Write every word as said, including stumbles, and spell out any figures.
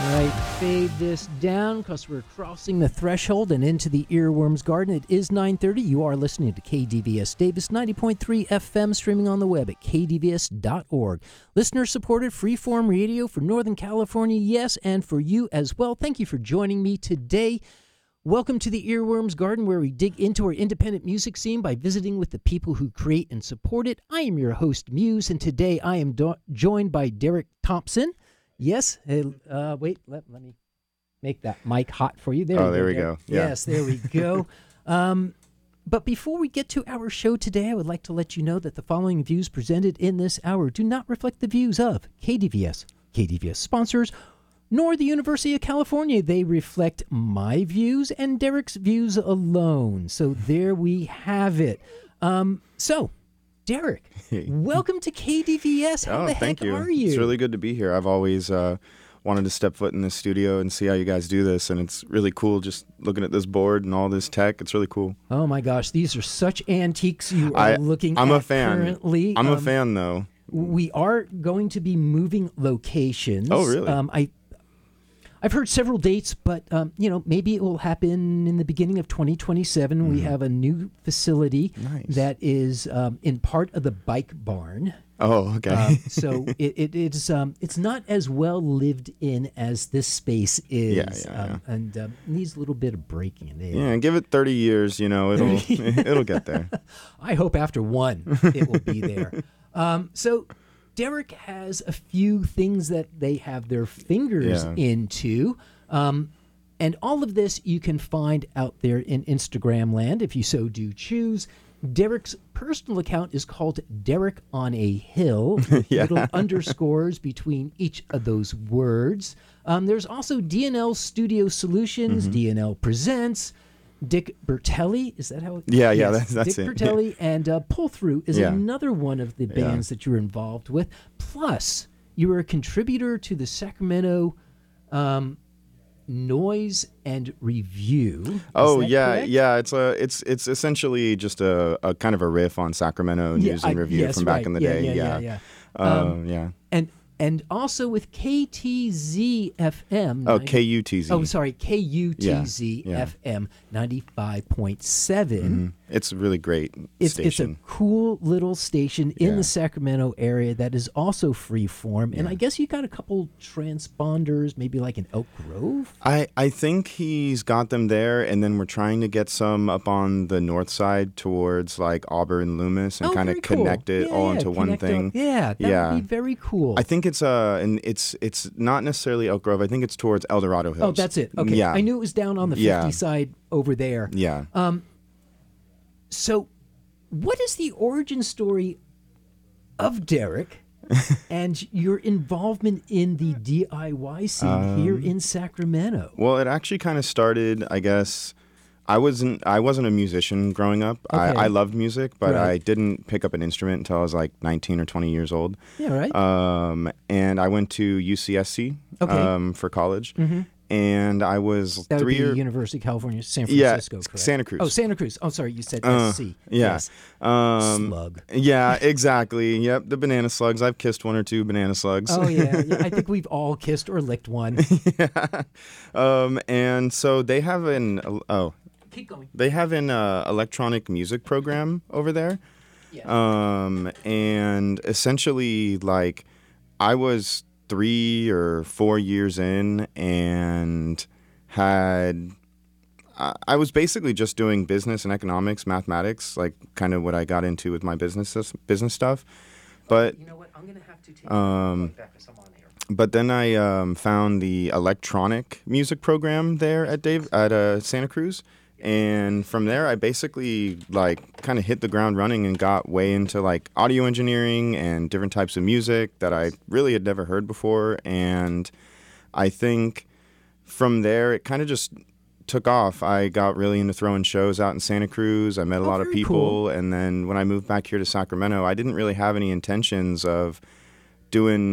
Right, fade this down because we're crossing the threshold and into the earworm's garden. It is nine thirty. You are listening to K D V S Davis ninety point three F M, streaming on the web at k d v s dot org. Listener-supported freeform radio for Northern California, yes, and for you as well. Thank you for joining me today. Welcome to the Earworm's Garden, where we dig into our independent music scene by visiting with the people who create and support it. I am your host, Muse, and today I am do- joined by Derek Thompson. Yes. Hey, uh, wait, let, let me make that mic hot for you. There oh, you there go, we Derek. go. Yeah. Yes, there we go. um, but before we get to our show today, I would like to let you know that the following views presented in this hour do not reflect the views of K D V S, K D V S sponsors, nor the University of California. They reflect my views and Derek's views alone. So there we have it. Um, so... Derek, welcome to K D V S. How oh, the thank heck you. are you? It's really good to be here. I've always uh, wanted to step foot in this studio and see how you guys do this, and it's really cool just looking at this board and all this tech. It's really cool. Oh my gosh, these are such antiques you are I, looking I'm at a fan. currently. I'm um, a fan, though. We are going to be moving locations. Oh, really? Um, I, I've heard several dates, but um, you know, maybe it will happen in the beginning of twenty twenty-seven. Mm. We have a new facility nice. that is um, in part of the bike barn. Oh, okay. um, so it, it it's um it's not as well lived in as this space is. Yeah, yeah, um, yeah. and um, needs a little bit of breaking in there. Yeah, give it thirty years. You know, it'll it'll get there. I hope after one it will be there. Um, so. Derek has a few things that they have their fingers yeah. into. Um, and all of this you can find out there in Instagram land if you so do choose. Derek's personal account is called Derek on a Hill, with yeah. little underscores between each of those words. Um, there's also D N L Studio Solutions, mm-hmm. D N L Presents, Dick Bertelli, is that how it Yeah, yeah, yes. that's, that's Dick it. Bertelli, and uh, Pull Through is yeah. another one of the bands yeah. that you're involved with. Plus, you were a contributor to the Sacramento um, Noise and Review. Is oh that yeah, correct? yeah. It's a, it's it's essentially just a, a kind of a riff on Sacramento yeah, News and I, Review yes, from back right. in the yeah, day. Yeah, Yeah, yeah, yeah. Um, Um, yeah. And and also with K T Z F M. Oh, K U T Z. Oh, sorry, K U T Z yeah, yeah. F M ninety-five point seven. Mm-hmm. It's a really great it's, station. It's a cool little station in yeah. the Sacramento area that is also freeform. And yeah. I guess you got a couple transponders, maybe like in Elk Grove? I, I think he's got them there, and then we're trying to get some up on the north side towards like Auburn, Loomis, and oh, kind of cool. connect it yeah, all yeah, into one thing. Up. Yeah, that yeah. would be very cool. I think it's uh, and it's it's not necessarily Elk Grove. I think it's towards El Dorado Hills. Oh, that's it. Okay, yeah. I knew it was down on the fifty yeah. side over there. Yeah. Um. So, what is the origin story of Derek and your involvement in the D I Y scene um, here in Sacramento? Well, it actually kind of started, I guess. I wasn't I wasn't a musician growing up. Okay. I, I loved music, but right. I didn't pick up an instrument until I was like nineteen or twenty years old. Yeah, right. Um, and I went to U C S C okay. um, for college. Mm-hmm. And I was that three would be years. University of California, San Francisco, yeah, correct? Santa Cruz. Oh, Santa Cruz. Oh, sorry, you said uh, S C. Yeah. Yes. Um, Slug. Yeah, exactly. Yep, the banana slugs. I've kissed one or two banana slugs. Oh, yeah. yeah. I think we've all kissed or licked one. yeah. Um, and so they have an, oh. Keep going. They have an uh, electronic music program over there. Yeah. Um, and essentially, like, I was three or four years in and had I was basically just doing business and economics, mathematics, like kind of what I got into with my business business stuff. But you know what? I'm gonna have to take um, back because I'm on here. But then I um, found the electronic music program there at Dave at uh, Santa Cruz, and from there I basically like kind of hit the ground running and got way into like audio engineering and different types of music that I really had never heard before. And I think from there it kind of just took off. I got really into throwing shows out in Santa Cruz. I met a oh, lot of people. Cool. And then when I moved back here to Sacramento, I didn't really have any intentions of doing